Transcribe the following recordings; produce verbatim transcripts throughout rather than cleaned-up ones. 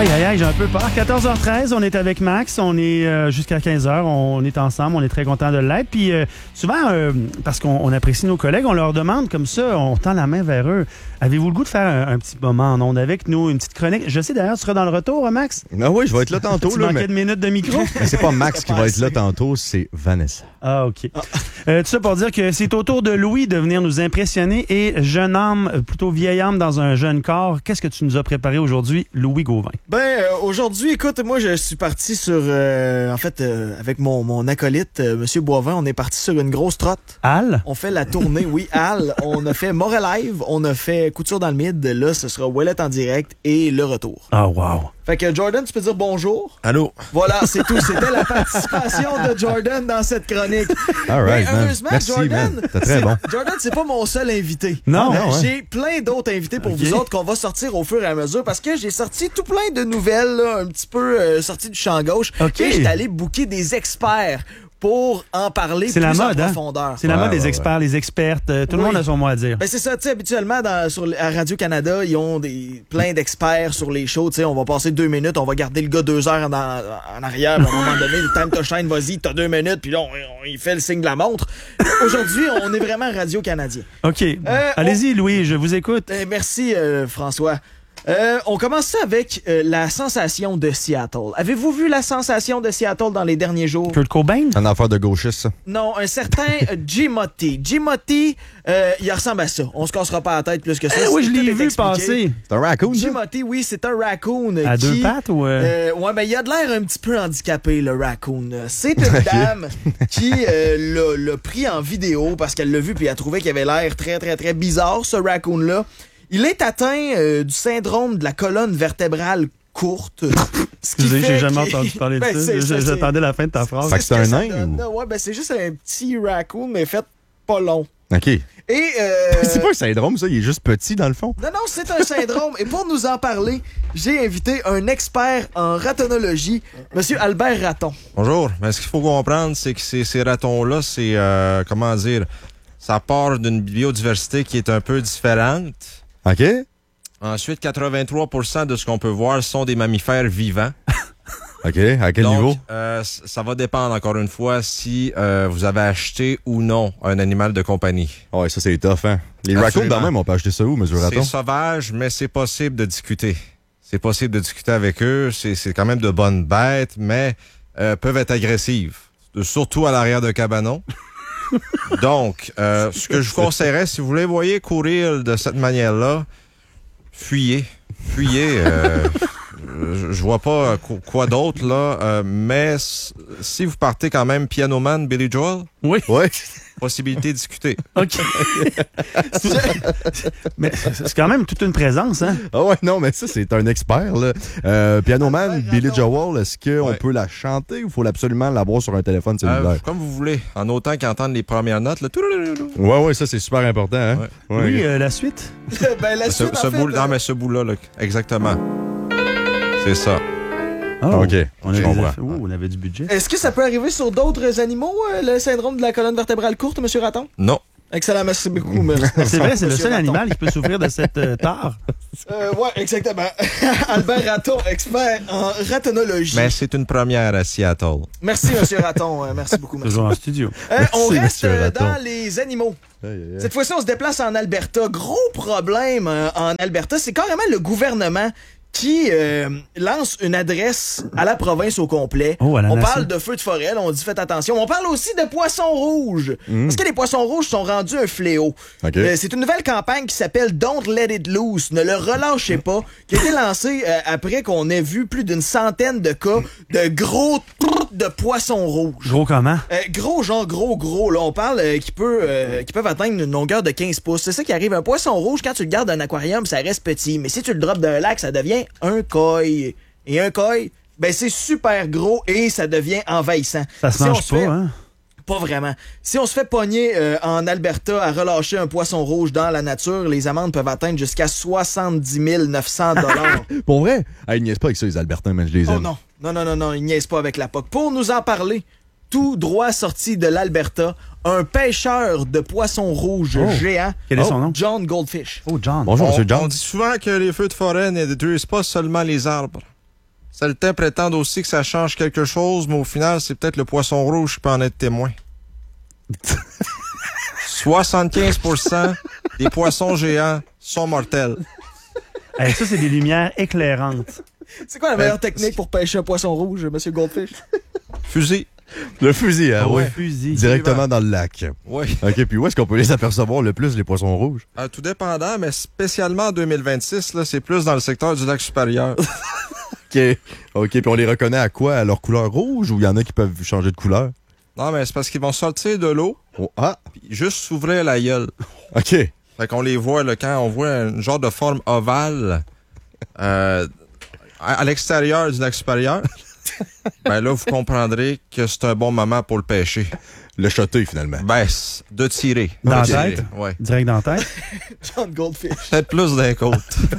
Aïe, aïe, aïe, j'ai un peu peur. quatorze heures treize, on est avec Max. On est euh, jusqu'à quinze heures. On est ensemble. On est très content de l'être. Puis euh, souvent, euh, parce qu'on on apprécie nos collègues, on leur demande comme ça, on tend la main vers eux. Avez-vous le goût de faire un, un petit moment en ondes avec nous, une petite chronique? Je sais d'ailleurs, tu seras dans le retour, hein, Max? Ah oui, je vais être là tantôt. Tu là, manquais mais... de minutes de micro? mais c'est pas Max qui va être là tantôt, c'est Vanessa. Ah, OK. Ah. Euh, tout ça pour dire que c'est au tour de Louis de venir nous impressionner. Et jeune âme, plutôt vieille âme dans un jeune corps, qu'est-ce que tu nous as préparé aujourd'hui, Louis Gauvin? Ben, euh, aujourd'hui, écoute, moi, je suis parti sur... Euh, en fait, euh, avec mon, mon acolyte, euh, M. Boivin, on est parti sur une grosse trotte. Al? On fait la tournée, oui, Al. On a fait Moralive, on a fait Couture dans le mid. Là, ce sera Ouellet en direct et le retour. Ah, oh, wow. Fait que Jordan, tu peux dire bonjour? Allô? Voilà, c'est tout. C'était la participation de Jordan dans cette chronique. All right, Mais man. heureusement, Merci, Jordan, man. C'était très bon. Jordan, c'est pas mon seul invité. Non, Euh, non, ouais. J'ai plein d'autres invités pour Okay. vous autres qu'on va sortir au fur et à mesure parce que j'ai sorti tout plein de nouvelles, là, un petit peu euh, sorties du champ gauche. Okay. Et j'étais allé booker des experts pour en parler C'est plus la en mode, hein? profondeur. C'est la Ouais, mode des ouais, experts, les expertes. euh, tout le Oui. monde a son mot à dire. Ben c'est ça, tu sais, habituellement, dans, sur, à Radio-Canada, ils ont des, plein d'experts sur les shows, tu sais, on va passer deux minutes, on va garder le gars deux heures en, en arrière, puis à un moment donné, le time to shine, vas-y, t'as deux minutes, puis là, on, on- il fait le signe de la montre. Aujourd'hui, on est vraiment Radio-Canadien. OK. Euh, Allez-y, Louis, je vous écoute. Eh, merci, euh, François. Euh, on commence ça avec euh, la sensation de Seattle. Avez-vous vu la sensation de Seattle dans les derniers jours? Kurt Cobain? Un affaire de gauchiste, ça. Non, un certain euh, Jimoty. Jimoty, euh, il ressemble à ça. On se cassera pas la tête plus que ça. Eh oui, je Tout l'ai est vu expliqué. passer. C'est un raccoon, ça? Jimoty, oui, c'est un raccoon. À qui, deux pattes ou... euh? euh, ouais, ben il a de l'air un petit peu handicapé, le raccoon. C'est une dame qui euh, l'a- l'a pris en vidéo parce qu'elle l'a vu puis elle a trouvé qu'il avait l'air très, très, très bizarre, ce raccoon-là. Il est atteint euh, du syndrome de la colonne vertébrale courte. Ce qui Excusez, fait j'ai jamais qu'il- entendu parler de Ben, ça. c'est- c'est- J'attendais la fin de ta phrase. Fait que c'est ce un ça nain, donne. ou- Ouais, ben c'est juste un petit raccoon, mais fait pas long. OK. Et euh, C'est pas un syndrome, ça. Il est juste petit, dans le fond. Non, non, c'est un syndrome. Et pour nous en parler, j'ai invité un expert en ratonologie, Monsieur Albert Raton. Bonjour. Mais ce qu'il faut comprendre, c'est que ces, ces ratons-là, c'est, euh, comment dire, ça part d'une biodiversité qui est un peu différente. OK? Ensuite, quatre-vingt-trois pour cent de ce qu'on peut voir sont des mammifères vivants. OK. À quel Donc, niveau? euh, c- ça va dépendre, encore une fois, si euh, vous avez acheté ou non un animal de compagnie. Ouais, ça, c'est tough, hein. Les Absolument. raccoons, quand même, on peut acheter ça où, monsieur Raton? C'est sauvage, mais c'est possible de discuter. C'est possible de discuter avec eux. C'est, c'est quand même de bonnes bêtes, mais euh, peuvent être agressives. Surtout à l'arrière de cabanon. Donc, euh, ce que je vous conseillerais, si vous les voyez courir de cette manière-là, fuyez. Fuyez. Euh, je, je vois pas qu- quoi d'autre, là. Euh, mais s- si vous partez quand même Pianoman, Billy Joel, Oui. Ouais. possibilité de discuter. OK. Mais c'est quand même toute une présence, hein? Ah ouais, non, mais ça, c'est un expert, là. Euh, Pianoman, Albert Billy Raton. Joel, est-ce qu'on Ouais. peut la chanter ou faut absolument l'avoir sur un téléphone cellulaire? Euh, comme vous voulez. En autant qu'entendre les premières notes, là. Ouais, ouais, ça, c'est super important, hein? Ouais. Ouais. Oui, euh, la suite? ben, la Ce, suite, ce en fait, bout, euh, non, mais ce bout-là, là, exactement. C'est ça. Oh, OK, On je avait, comprends. Ouh, on avait du budget. Est-ce que ça peut arriver sur d'autres animaux, euh, le syndrome de la colonne vertébrale courte, Monsieur Raton? Non. Excellent, merci beaucoup. Merci. C'est vrai, c'est le Monsieur seul Raton. animal qui peut souffrir de cette euh, tare. Euh, ouais, exactement. Albert Raton, expert en ratonologie. Mais c'est une première à Seattle. Merci, Monsieur Raton. Euh, merci beaucoup. Merci. Toujours en studio. Euh, Merci, on reste Monsieur euh, Raton. dans les animaux. Aïe, aïe, aïe. Cette fois-ci, on se déplace en Alberta. Gros problème euh, en Alberta, c'est carrément le gouvernement qui euh, lance une adresse à la province au complet. Oh, à la on nation. parle de feux de forêt, là, on dit faites attention. On parle aussi de poissons rouges. Parce que les poissons rouges sont rendus un fléau. OK. Euh, c'est une nouvelle campagne qui s'appelle Don't Let It Loose, ne le relâchez pas, qui a été lancée euh, après qu'on ait vu plus d'une centaine de cas de gros trous de poissons rouges. Gros comment? Euh, gros, genre gros, gros, là, on parle euh, qui, peut, euh, qui peuvent atteindre une longueur de quinze pouces. C'est ça qui arrive. Un poisson rouge, quand tu le gardes dans un aquarium, ça reste petit. Mais si tu le drops d'un lac, ça devient un koi. Et un koi, ben c'est super gros et ça devient envahissant. Ça se Si on mange pas, fait- hein? Pas vraiment. Si on se fait pogner euh, en Alberta à relâcher un poisson rouge dans la nature, les amendes peuvent atteindre jusqu'à soixante-dix mille neuf cents dollars. Pour vrai? Ah, ils niaisent pas avec ça, les Albertains, mais je les aime. Oh non, non, non, non, non, ils niaisent pas avec la P O C. Pour nous en parler, tout droit sorti de l'Alberta, un pêcheur de poissons rouges Oh. géant. Quel est son nom? John Goldfish. Oh, John. Bonjour, on, monsieur on John. dit souvent que les feux de forêt ne détruisent pas seulement les arbres, Certains prétendent aussi que ça change quelque chose, mais au final, c'est peut-être le poisson rouge qui peut en être témoin. soixante-quinze pour cent des poissons géants sont mortels. Hey, ça, c'est des lumières éclairantes. C'est quoi la meilleure technique pour pêcher un poisson rouge, Monsieur Goldfish? Fusil. Le fusil, hein, Ah ouais, ouais. fusil. Directement dans le lac. Oui. OK, puis où est-ce qu'on peut les apercevoir le plus, les poissons rouges? Euh, tout dépendant, mais spécialement en deux mille vingt-six, là, c'est plus dans le secteur du lac supérieur. OK. OK, puis on les reconnaît à quoi? À leur couleur rouge ou il y en a qui peuvent changer de couleur? Non, mais c'est parce qu'ils vont sortir de l'eau, Oh, ah, puis juste s'ouvrir la gueule. OK. Fait qu'on les voit, là, quand on voit un genre de forme ovale euh, à, à l'extérieur du lac supérieur, ben là, vous comprendrez que c'est un bon moment pour le pêcher. Le shotter, finalement. Ben, c'est de tirer. Dans la De tirer, tête? Ouais. Direct dans la tête. John Goldfish. Peut-être plus d'un côté.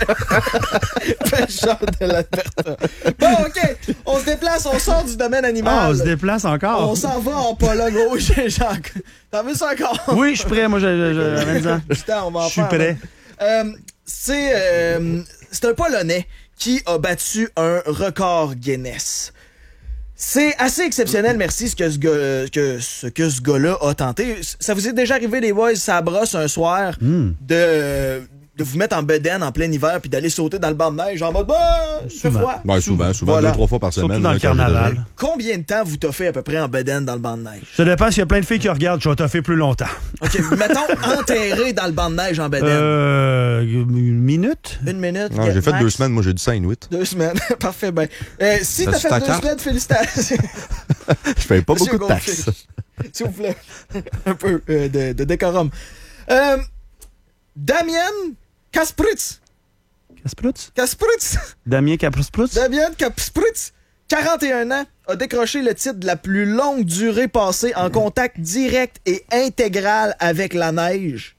Pêcheur de l'Alberta. Bon, OK. On se déplace, on sort du domaine animal. Ah, on se déplace encore. On s'en va en Pologne. Oh, j'ai- Jacques. T'en veux ça encore? Oui, je suis prêt. Moi, je, je, je, amène-en. Putain, on va en Je suis faire, prêt. Euh, c'est euh, c'est un Polonais qui a battu un record Guinness. C'est assez exceptionnel, merci, ce que ce gars, que ce que ce gars-là a tenté. Ça vous est déjà arrivé, les boys, ça brosse un soir, Mm. de, de vous mettre en bedaine en plein hiver puis d'aller sauter dans le banc de neige en mode bah, il fait Souvent. froid. Ouais, souvent, souvent, Voilà. deux, trois fois par semaine. Surtout dans le là, quand j'ai carnaval. donné. Combien de temps vous t'as fait à peu près en bedaine dans le banc de neige? Ça dépend s'il y a plein de filles qui regardent. Je vais te faire plus longtemps. OK, mettons enterré dans le banc de neige en bedaine. Euh, une minute? Une minute. Non, j'ai fait max. deux semaines, moi j'ai du cinq huit. Deux semaines. Parfait, ben. Euh, si t'as T'as-tu fait ta deux carte? semaines, félicitations. Je paye pas Monsieur beaucoup de taxes. Goldfish. S'il vous plaît. Un peu euh, de, de décorum. Euh, Damien Kaspritz. Kasprutz? Kaspritz. Damien Kasprutz? Damien Kaspritz, quarante et un ans, a décroché le titre de la plus longue durée passée en contact direct et intégral avec la neige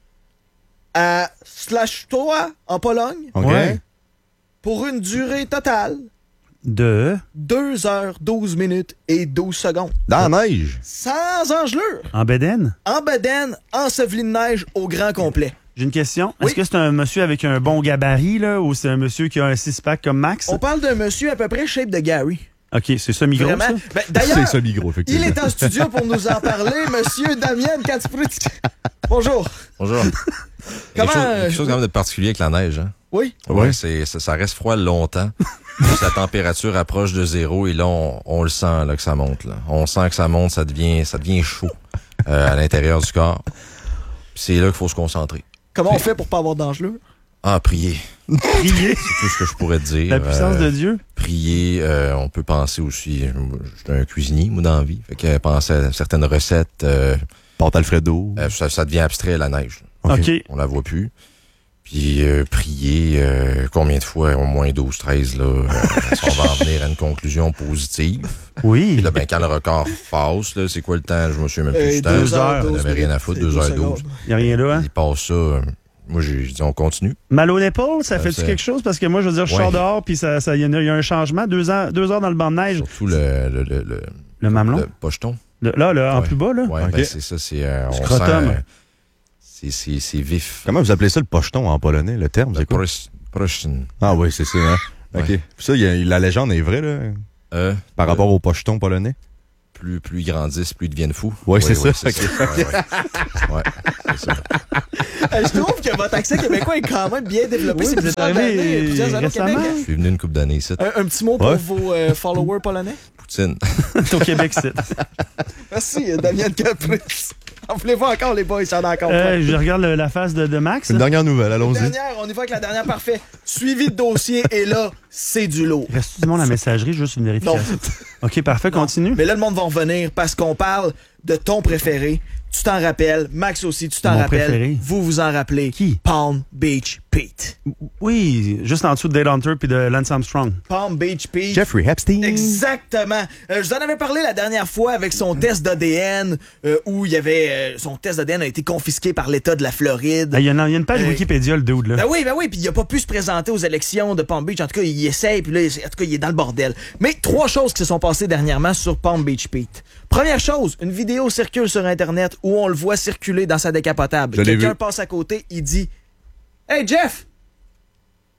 à Ślązowa, en Pologne, OK. Ouais. pour une durée totale De... deux heures douze minutes et douze secondes. Dans la neige. Sans engelure. En Bédène? En bedaine, enseveli de neige au grand complet. J'ai une question. Oui. Est-ce que c'est un monsieur avec un bon gabarit, là, ou c'est un monsieur qui a un six-pack comme Max? On parle d'un monsieur à peu près shape de Gary. OK, c'est semi-gros, ça? Vraiment. Ben, C'est D'ailleurs, ça, micro, il effectivement. est en studio pour nous en parler, monsieur Damien Kaspritz. Bonjour. Bonjour. Comment, Quelque chose, euh, quelque chose quand même de particulier avec la neige, hein? Oui. Ouais. Ouais, c'est, ça, ça reste froid longtemps. Puis la température approche de zéro et là, on, on le sent là, que ça monte. Là. On sent que ça monte, ça devient, ça devient chaud euh, à l'intérieur du corps. Puis c'est là qu'il faut se concentrer. Comment on fait pour pas avoir d'engelure? Ah, prier. Prier. C'est tout ce que je pourrais te dire. La puissance Euh, de Dieu. Prier, euh, on peut penser aussi, je suis un cuisinier, moi, dans la vie. Fait que penser à certaines recettes, euh, Pâte Alfredo. euh, ça, ça devient abstrait, la neige. OK. OK. On la voit plus. Puis euh, prier, euh, combien de fois, au moins douze, treize, là, euh, on va en venir à une conclusion positive. Oui. Puis là, ben, quand le record passe, là, c'est quoi le temps? Je me souviens même plus Euh, du temps. deux heures, On douze avait rien à minutes, foutre, c'est deux heures douze douze. secondes. Il n'y a rien là, hein? Il passe ça. euh, moi, j'ai j'ai dit, on continue. Mal aux épaules, ça Euh, fait-tu c'est- quelque chose? Parce que moi, je veux dire, je Ouais. sors dehors, puis ça, ça, il y, en a- il y a un changement. Deux heures, deux heures dans le banc de neige. Surtout le, le, le, le, Le mamelon? le pocheton. Le- là, là, en Ouais. plus bas, là. Ouais, Ok. ben, c'est ça, c'est, euh, on Scrotum. sent, euh, c'est, c'est, c'est vif. Comment vous appelez ça le pocheton en polonais? Le terme, c'est quoi? Proche- prochaine. Ah oui, c'est ça, hein? OK. Ouais. Puis ça, il y a- la légende est vraie, là, Euh, par euh, rapport au pocheton polonais? plus, plus ils grandissent, plus ils deviennent fous. Ouais, c'est oui, ça. c'est ça. Ouais, ouais. Ouais, c'est ça. Euh, je trouve que votre accent québécois est quand même bien développé. Oui, C'est vous êtes plusieurs arrivé années, plusieurs années au récemment. Québec. hein? Je suis venu une couple d'années ici. Un, un petit mot pour Ouais. vos euh, followers polonais? Poutine. C'est au Québec, c'est. Merci, euh, Damien Kaspritz. En voulez-vous encore, les boys? J'en ai encore Euh, plein. je regarde le- la face de, de Max. Une dernière nouvelle, allons-y. Dernière, on y va avec la dernière, parfait. Suivi de dossier, et là, c'est du lourd. Reste du monde à la messagerie, juste une vérification. OK, parfait, continue. Mais là, le monde va en revenir parce qu'on parle de ton préféré. Tu t'en rappelles. Max aussi, tu t'en Mon rappelles. préféré. Vous vous en rappelez. Qui? Palm Beach Pete. Oui, juste en dessous de Dale Hunter puis de Lance Armstrong. Palm Beach Pete. Jeffrey Epstein. Exactement. Euh, je vous en avais parlé la dernière fois avec son test d'A D N euh, où il y avait euh, son test d'A D N a été confisqué par l'État de la Floride. Ah, Il y, a une- il y a une page Euh, Wikipédia, le dude, là. Ben oui, ben oui, puis il a pas pu se présenter aux élections de Palm Beach. En tout cas, il essaye, puis là, en tout cas, il est dans le bordel. Mais trois choses qui se sont passées dernièrement sur Palm Beach Pete. Première chose, une vidéo circule sur Internet où on le voit circuler dans sa décapotable. Je l'ai Quelqu'un vu. passe à côté, il dit « Hey Jeff! »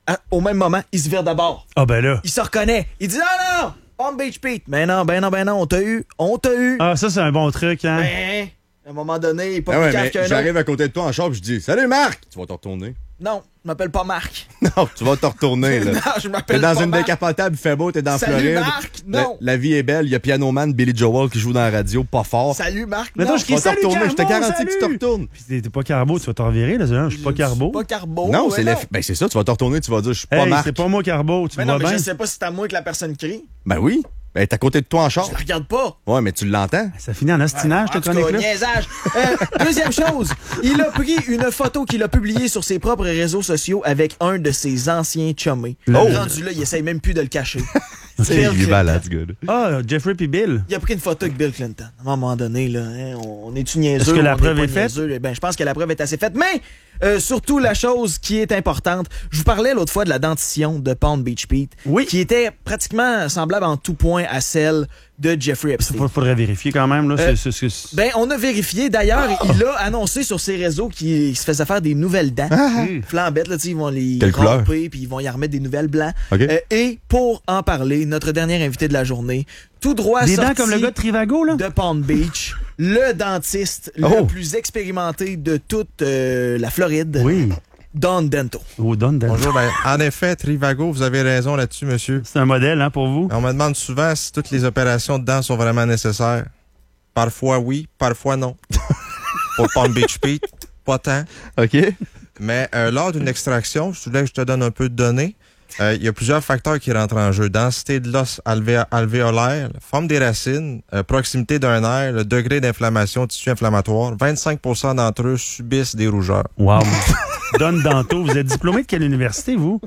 à- au même moment, il se vire de bord. Ah, ben là. Il se reconnaît. Il dit non, non, Palm Beach Pete. Ben non, ben non, ben non, on t'a eu, on t'a eu. Ah, ça, c'est un bon truc, hein? Ben, à un moment donné, il est pas Ah plus ouais, calme mais qu'un autre. j'arrive à côté de toi en char, puis je dis Salut Marc! Tu vas te retourner. Non, je m'appelle pas Marc. Non, tu vas te retourner, là. Non, je T'es m'appelle dans pas une Marc. décapotable, il fait beau, t'es dans Salut, Floride. Marc! La, Non. la vie est belle, il y a Piano Man, Billy Joel qui joue dans la radio, pas fort. Salut Marc. Mais non, attends, je Tu vas te Salut, retourner, je te Carbo, garantis que tu te salut! retournes. Puis t'es t'es pas Carbo, tu vas te revirer, là. Je suis pas Carbo. Pas Carbo. Non, ouais, c'est la... Ben, c'est ça, tu vas te retourner, tu vas dire Je suis pas Hey, Marc. c'est pas moi Carbo, tu Mais vois non, mais bien? je sais pas si c'est à moi que la personne crie. Ben oui. Ben, t'es à côté de toi en char. Je la regarde pas. Ouais, mais tu l'entends. Ça finit en ostinage, En cette tout cas, chronique-là. niaisage. Euh, deuxième chose, il a pris une photo qu'il a publiée sur ses propres réseaux sociaux avec un de ses anciens chummés. Oh! Rendu là, il essaye même plus de le cacher. C'est Bill Il est Clinton. malade, ce gars-là. Ah, Jeffrey puis Bill. Il a pris une photo avec Bill Clinton. À un moment donné, là, hein, on est-tu niaiseux? Est-ce que la on preuve pas est faite? niaiseux? Ben, je pense que la preuve est assez faite. Mais, euh, surtout, la chose qui est importante, je vous parlais l'autre fois de la dentition de Palm Beach Pete, Oui. qui était pratiquement semblable en tout point à celle de Jeffrey Epstein. Il faudrait vérifier quand même, là. Euh, c'est- c'est- c'est- Ben, on a vérifié. D'ailleurs, il a annoncé sur ses réseaux qu'il se faisait faire des nouvelles dents. Mmh. Flambettes, là, tu sais, ils vont les Quelle couleur? ramper, puis ils vont y remettre des nouvelles blancs. OK. Euh, et pour en parler, notre dernier invité de la journée, tout droit Des sorti dents comme le gars de Trivago, là? de Palm Beach, le dentiste Oh. le plus expérimenté de toute euh, la Floride, Oui. Don Dento. Oh, Don Dento. Bonjour. Ben, en effet, Trivago, vous avez raison là-dessus, monsieur. C'est un modèle, hein, pour vous? On me demande souvent si toutes les opérations de dents sont vraiment nécessaires. Parfois oui, parfois non. Pour Palm Beach Pete, pas tant. OK. Mais euh, lors d'une extraction, je voulais que je te donne un peu de données. Euh, Il y a plusieurs facteurs qui rentrent en jeu. Densité de l'os alvé- alvéolaire, la forme des racines, euh, proximité d'un nerf, le degré d'inflammation, tissu inflammatoire. vingt-cinq pour cent d'entre eux subissent des rougeurs. Wow. Don Dento, vous êtes diplômé de quelle université, vous?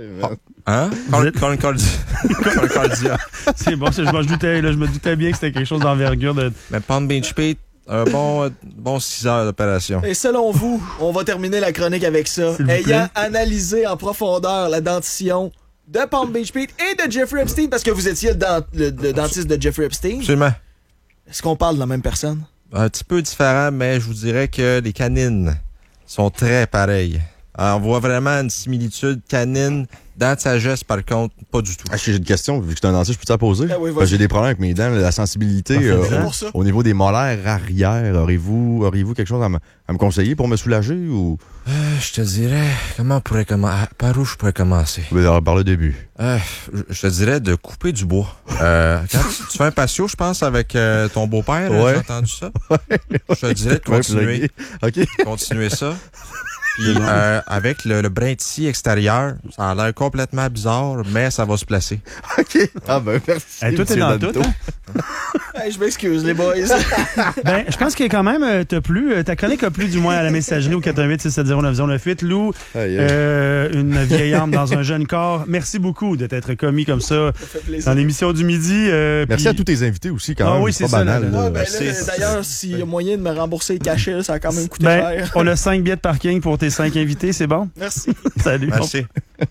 Hein? Vous êtes- Concordia. Concordia. C'est bon, c'est- je, me doutais, là, je me doutais bien que c'était quelque chose d'envergure de... Mais Palm Beach Pete, un bon, euh, bon six heures d'opération. Et selon vous, on va terminer la chronique avec ça. S'il vous Ayant plaît. analysé en profondeur la dentition de Palm Beach Pete et de Jeffrey Epstein, parce que vous étiez le, dent- le- le dentiste de Jeffrey Epstein, Absolument. est-ce qu'on parle de la même personne? Un petit peu différent, mais je vous dirais que les canines sont très pareilles. Alors, on voit vraiment une similitude canine. Dents de sagesse, par contre, pas du tout. Ah, j'ai une question, vu que je suis un dentiste, je peux te la poser? Ah oui, vas-y. Parce que j'ai des problèmes avec mes dents, la sensibilité. Parfait, euh, dis-le. au- Pour ça. au niveau des molaires arrière, auriez-vous auriez-vous quelque chose à me, à me conseiller pour me soulager ou Euh, je te dirais, comment on pourrait commencer? Par où je pourrais commencer? par par le début? Euh, je je te dirais de couper du bois. Euh, quand tu, tu fais un patio, je pense, avec euh, ton beau-père, Ouais. j'ai entendu ça. Je te dirais de continuer, OK. continuer ça. Puis, euh, avec le, le brin-tissu extérieur, ça a l'air complètement bizarre, mais ça va se placer. OK. Ah ben, merci. Hey, tout est monsieur dans Danto. tout, hein? Hey, je m'excuse, les boys. Ben, je pense que quand même, euh, t'as plu, euh, ta chronique a plu du moins à la messagerie au quatre un huit six sept zéro neuf zéro neuf huit. Lou, Aïe, aïe. euh, une vieille âme dans un jeune corps. Merci beaucoup de t'être commis comme ça fait plaisir. dans l'émission du midi. euh, Merci puis- à tous tes invités aussi, quand Ah même. oui, c'est c'est pas ça, banal. là, là. Ouais, ben là, c'est- d'ailleurs, s'il y a moyen de me rembourser les cachets, ça a quand même coûté Ben, cher. on a cinq billets de parking pour tes cinq invités, c'est bon? Merci. Salut. Merci.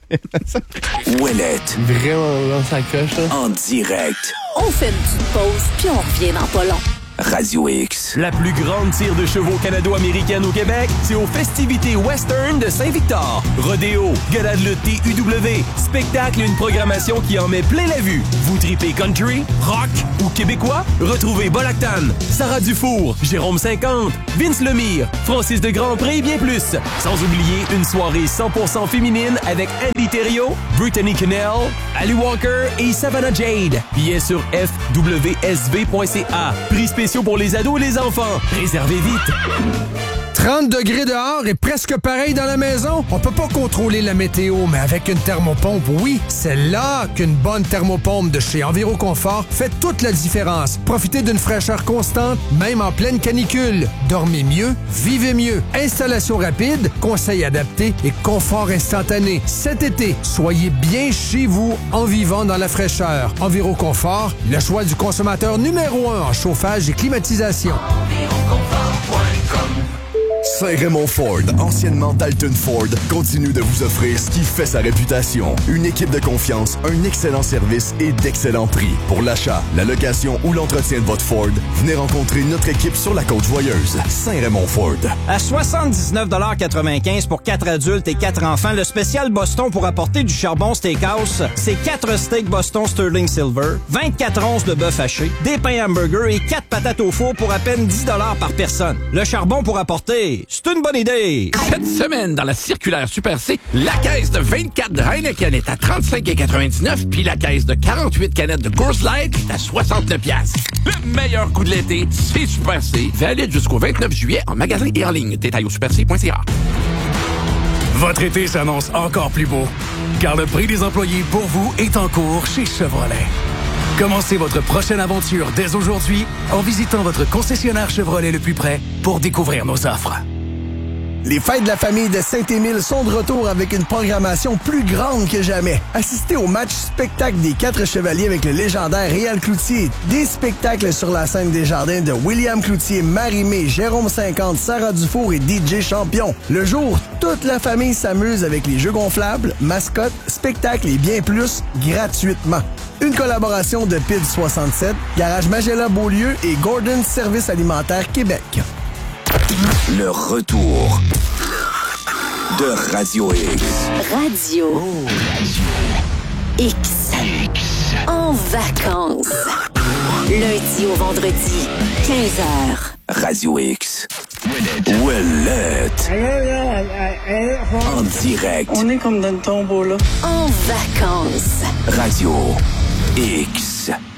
Ouellette, Vraiment dans sa coche, là. en direct. On fait une petite pause, puis on revient dans pas long. Radio X. La plus grande tire de chevaux canado-américaine au Québec, c'est aux festivités western de Saint-Victor. Rodéo, gala de lutte T U W, spectacle et une programmation qui en met plein la vue. Vous tripez country, rock ou québécois? Retrouvez Bolactan, Sarah Dufour, Jérôme cinquante, Vince Lemire, Francis de Grandpré et bien plus. Sans oublier une soirée cent pour cent féminine avec Andy Thériault, Brittany Cannell, Ali Walker et Savannah Jade. Billets sur f w s v point c a. Prix spéciaux pour les ados et les enfants. Réservez vite. trente degrés dehors et presque pareil dans la maison. On peut pas contrôler la météo, mais avec une thermopompe, oui, c'est là qu'une bonne thermopompe de chez Enviroconfort fait toute la différence. Profitez d'une fraîcheur constante, même en pleine canicule. Dormez mieux, vivez mieux. Installation rapide, conseils adaptés et confort instantané. Cet été, soyez bien chez vous en vivant dans la fraîcheur. Enviroconfort, le choix du consommateur numéro un en chauffage et climatisation. Saint-Raymond Ford, anciennement Dalton Ford, continue de vous offrir ce qui fait sa réputation. Une équipe de confiance, un excellent service et d'excellents prix. Pour l'achat, la location ou l'entretien de votre Ford, venez rencontrer notre équipe sur la Côte-Joyeuse. Saint-Raymond Ford. À soixante-dix-neuf quatre-vingt-quinze pour quatre adultes et quatre enfants, le spécial Boston pour apporter du charbon steakhouse, c'est quatre steaks Boston Sterling Silver, vingt-quatre onces de bœuf haché, des pains hamburgers et quatre patates au four pour à peine dix dollars par personne. Le charbon pour apporter, c'est une bonne idée. Cette semaine, dans la circulaire Super C, la caisse de vingt-quatre de Heineken est à trente-cinq quatre-vingt-dix-neuf, puis la caisse de quarante-huit canettes de Coors Light est à soixante-neuf piastres. Le meilleur coup de l'été, c'est Super C. Valide jusqu'au vingt-neuf juillet en magasin et en ligne. Détail au super c point c a. Votre été s'annonce encore plus beau, car le prix des employés pour vous est en cours chez Chevrolet. Commencez votre prochaine aventure dès aujourd'hui en visitant votre concessionnaire Chevrolet le plus près pour découvrir nos offres. Les fêtes de la famille de Saint-Émile sont de retour avec une programmation plus grande que jamais. Assistez au match spectacle des quatre chevaliers avec le légendaire Réal Cloutier. Des spectacles sur la scène des jardins de William Cloutier, Marie-Mé, Jérôme cinquante, Sarah Dufour et D J Champion. Le jour, toute la famille s'amuse avec les jeux gonflables, mascottes, spectacles et bien plus gratuitement. Une collaboration de P I D soixante-sept, Garage Magella Beaulieu et Gordon Service Alimentaire Québec. Le retour de Radio X. Radio X. En vacances. Lundi au vendredi, quinze heures. Radio X. Ouellette. En direct. On est comme dans le tombeau, là. En vacances. Radio X.